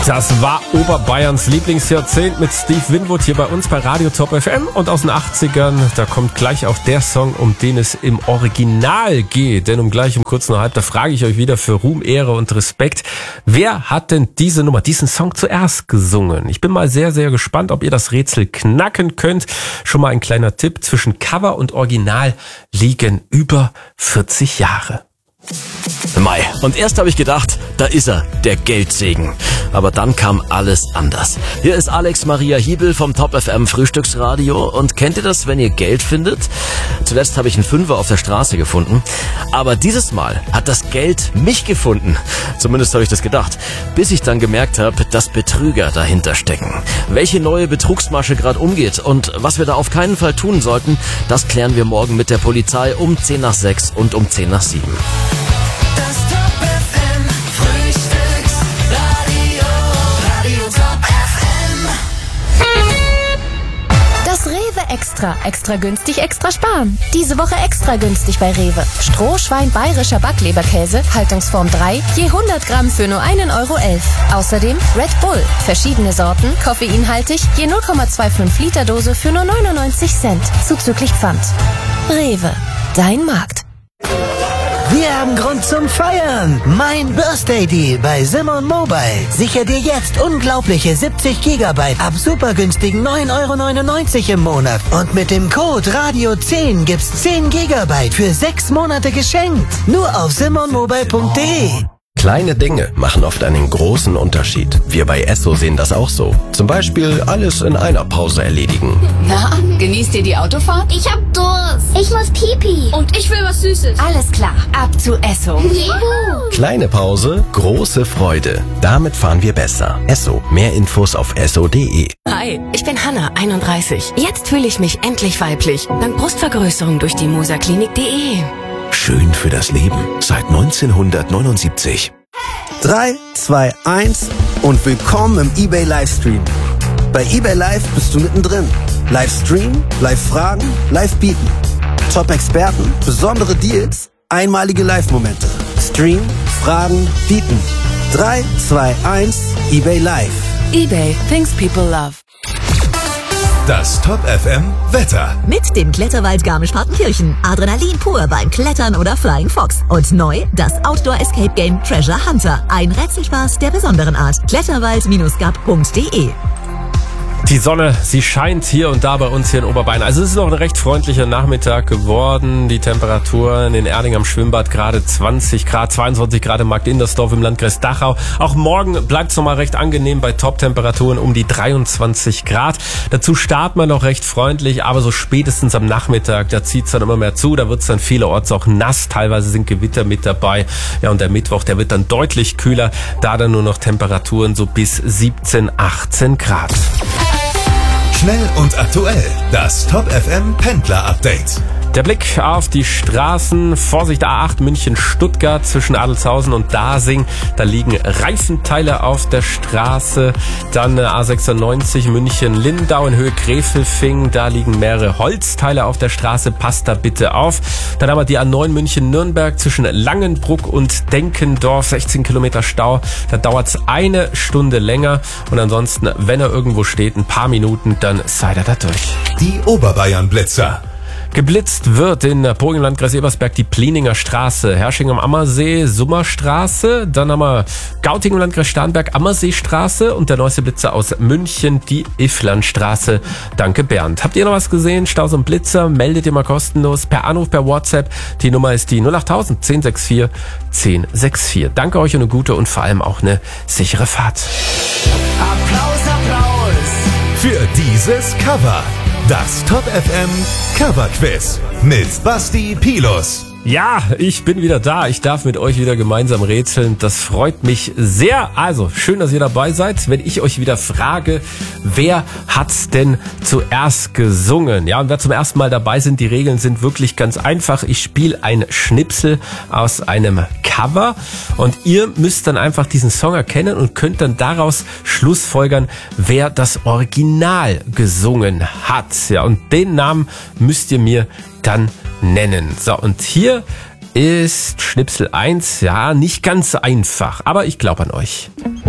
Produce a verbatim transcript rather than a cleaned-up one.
Das war Oberbayerns Lieblingsjahrzehnt mit Steve Winwood hier bei uns bei Radio Top F M. Und aus den achtzigern, da kommt gleich auch der Song, um den es im Original geht. Denn um gleich um kurz nach halb, da frage ich euch wieder für Ruhm, Ehre und Respekt. Wer hat denn diese Nummer, diesen Song zuerst gesungen? Ich bin mal sehr, sehr gespannt, ob ihr das Rätsel knacken könnt. Schon mal ein kleiner Tipp. Zwischen Cover und Original liegen über vierzig Jahre. Mai. Und erst habe ich gedacht, da ist er, der Geldsegen. Aber dann kam alles anders. Hier ist Alex Maria Hiebel vom Top F M Frühstücksradio. Und kennt ihr das, wenn ihr Geld findet? Zuletzt habe ich einen Fünfer auf der Straße gefunden. Aber dieses Mal hat das Geld mich gefunden. Zumindest habe ich das gedacht. Bis ich dann gemerkt habe, dass Betrüger dahinter stecken. Welche neue Betrugsmasche gerade umgeht und was wir da auf keinen Fall tun sollten, das klären wir morgen mit der Polizei um zehn nach sechs und um zehn nach sieben. Extra, extra günstig, extra sparen. Diese Woche extra günstig bei Rewe. Strohschwein bayerischer Backleberkäse, Haltungsform drei, je hundert Gramm für nur einen Euro elf. Außerdem Red Bull, verschiedene Sorten, koffeinhaltig, je null Komma fünfundzwanzig Liter Dose für nur neunundneunzig Cent, zuzüglich Pfand. Rewe, dein Markt. Wir haben Grund zum Feiern. Mein Birthday Deal bei Simon Mobile. Sicher dir jetzt unglaubliche siebzig Gigabyte ab super günstigen neun Euro neunundneunzig im Monat. Und mit dem Code Radio zehn gibt's zehn Gigabyte für sechs Monate geschenkt. Nur auf simon mobile punkt de. Kleine Dinge machen oft einen großen Unterschied. Wir bei Esso sehen das auch so. Zum Beispiel alles in einer Pause erledigen. Na, genießt ihr die Autofahrt? Ich hab Durst. Ich muss Pipi. Und ich will was Süßes. Alles klar, ab zu Esso. Juhu. Kleine Pause, große Freude. Damit fahren wir besser. Esso. Mehr Infos auf esso punkt de. Hi, ich bin Hanna, einunddreißig. Jetzt fühle ich mich endlich weiblich. Dank Brustvergrößerung durch die moserklinik punkt de. Schön für das Leben. Seit neunzehnhundertneunundsiebzig. drei, zwei, eins und willkommen im eBay Livestream. Bei eBay Live bist du mittendrin. Livestream, Live-Fragen, Live-Bieten. Top-Experten, besondere Deals, einmalige Live-Momente. Stream, Fragen, Bieten. drei, zwei, eins, eBay Live. eBay, things people love. Das Top F M Wetter. Mit dem Kletterwald Garmisch-Partenkirchen. Adrenalin pur beim Klettern oder Flying Fox. Und neu das Outdoor Escape Game Treasure Hunter. Ein Rätselspaß der besonderen Art. kletterwald Bindestrich gap punkt de. Die Sonne, sie scheint hier und da bei uns hier in Oberbayern. Also es ist noch ein recht freundlicher Nachmittag geworden. Die Temperaturen in Erding am Schwimmbad gerade zwanzig Grad, zweiundzwanzig Grad im Markt Indersdorf im Landkreis Dachau. Auch morgen bleibt es nochmal recht angenehm bei Top-Temperaturen um die dreiundzwanzig Grad. Dazu starten wir noch recht freundlich, aber so spätestens am Nachmittag, da zieht es dann immer mehr zu. Da wird es dann vielerorts auch nass. Teilweise sind Gewitter mit dabei. Ja, und der Mittwoch, der wird dann deutlich kühler. Da dann nur noch Temperaturen so bis siebzehn, achtzehn Grad. Schnell und aktuell. Das Top F M Pendler Update. Der Blick auf die Straßen. Vorsicht, A acht München-Stuttgart zwischen Adelshausen und Dasing. Da liegen Reifenteile auf der Straße. Dann A sechsundneunzig München-Lindau in Höhe Gräfelfing. Da liegen mehrere Holzteile auf der Straße. Passt da bitte auf. Dann haben wir die A neun München-Nürnberg zwischen Langenbruck und Denkendorf. sechzehn Kilometer Stau. Da dauert es eine Stunde länger. Und ansonsten, wenn er irgendwo steht, ein paar Minuten, dann seid ihr da durch. Die Oberbayern-Blitzer. Geblitzt wird in Burg im Landkreis Ebersberg die Plininger Straße, Hersching am Ammersee, Summerstraße, dann haben wir Gauting im Landkreis Starnberg, Ammerseestraße und der neueste Blitzer aus München, die Ifflandstraße. Danke Bernd. Habt ihr noch was gesehen? Staus und Blitzer, meldet ihr mal kostenlos per Anruf, per WhatsApp. Die Nummer ist die null achttausend, zehn vierundsechzig, zehn vierundsechzig. Danke euch und eine gute und vor allem auch eine sichere Fahrt. Applaus, Applaus für dieses Cover. Das Top F M Cover Quiz mit Basti Pilus. Ja, ich bin wieder da. Ich darf mit euch wieder gemeinsam rätseln. Das freut mich sehr. Also, schön, dass ihr dabei seid. Wenn ich euch wieder frage, wer hat's denn zuerst gesungen? Ja, und wer zum ersten Mal dabei sind, die Regeln sind wirklich ganz einfach. Ich spiele ein Schnipsel aus einem Cover und ihr müsst dann einfach diesen Song erkennen und könnt dann daraus schlussfolgern, wer das Original gesungen hat. Ja, und den Namen müsst ihr mir dann nennen. So, und hier ist Schnipsel eins. Ja, nicht ganz einfach, aber ich glaube an euch.